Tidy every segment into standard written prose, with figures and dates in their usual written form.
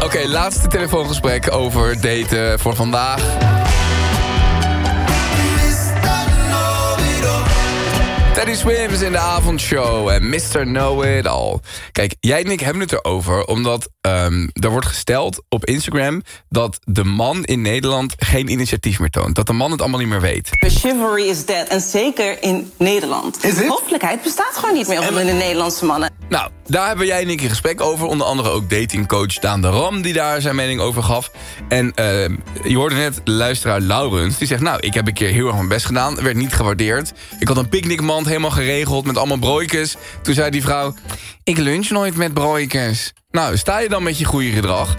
Oké, laatste telefoongesprek over daten voor vandaag. Teddy Swims in de avondshow en Mr. Know It All. Kijk, jij en ik hebben het erover omdat er wordt gesteld op Instagram dat de man in Nederland geen initiatief meer toont. Dat de man het allemaal niet meer weet. The chivalry is dead. En zeker in Nederland. De hoffelijkheid bestaat gewoon niet meer onder de Nederlandse mannen. Nou, daar hebben jij en ik een gesprek over. Onder andere ook datingcoach Daan de Ram die daar zijn mening over gaf. En je hoorde net luisteraar Laurens. Die zegt, nou, ik heb een keer heel erg mijn best gedaan. Werd niet gewaardeerd. Ik had een picknickmand helemaal geregeld met allemaal broodjes. Toen zei die vrouw, ik lunch nooit met broodjes. Nou, sta je dan met je goede gedrag?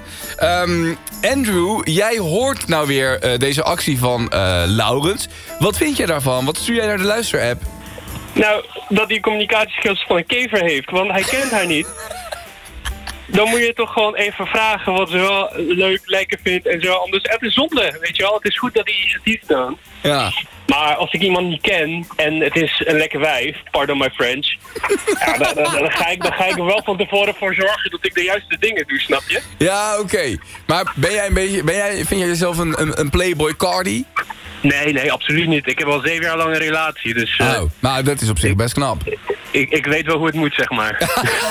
Andrew, jij hoort nou weer deze actie van Laurens. Wat vind jij daarvan? Wat stuur jij naar de luisterapp? Nou, dat hij communicatieskills van een kever heeft, want hij kent haar niet. Dan moet je toch gewoon even vragen wat ze wel leuk, lekker vindt en zo. Anders, het is zonde, weet je wel. Het is goed dat hij initiatief toont. Ja. Maar als ik iemand niet ken en het is een lekker wijf, pardon my French, ja, dan ga ik er wel van tevoren voor zorgen dat ik de juiste dingen doe, snap je? Ja, oké. Maar vind jij jezelf een playboy Cardi? Nee, absoluut niet. Ik heb al 7 jaar lang een relatie, dus... nou, dat is op zich best knap. Ik weet wel hoe het moet, zeg maar.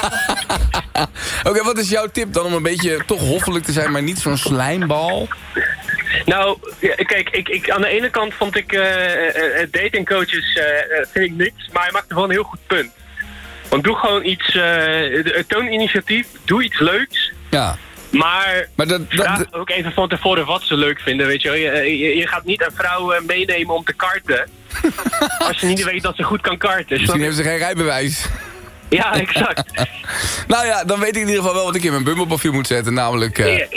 Oké, wat is jouw tip dan om een beetje toch hoffelijk te zijn, maar niet zo'n slijmbal? Nou, ja, kijk, ik aan de ene kant vond ik datingcoaches vind ik niks, maar hij maakte wel een heel goed punt. Want doe gewoon iets, toon initiatief, doe iets leuks. Ja. Maar vraag ook even van tevoren wat ze leuk vinden, weet je wel. Je gaat niet een vrouw meenemen om te karten. Als je niet weet dat ze goed kan karten. Misschien heeft ze geen rijbewijs. Ja, exact. Nou ja, dan weet ik in ieder geval wel wat ik in mijn Bumble profiel moet zetten. Namelijk...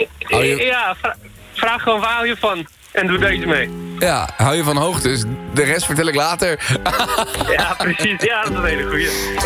Vraag gewoon waar hou je van. En doe daar iets mee. Ja, hou je van hoogtes. De rest vertel ik later. Ja, precies. Ja, dat is een hele goeie.